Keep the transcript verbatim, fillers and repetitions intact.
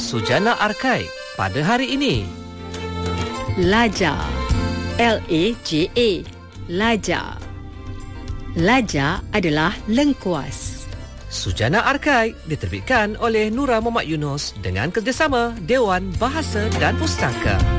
Sujana Arkai pada hari ini. Laja, L A J A, Laja. Laja adalah lengkuas. Sujana Arkai diterbitkan oleh Nura Muhammad Yunus dengan kerjasama Dewan Bahasa dan Pustaka.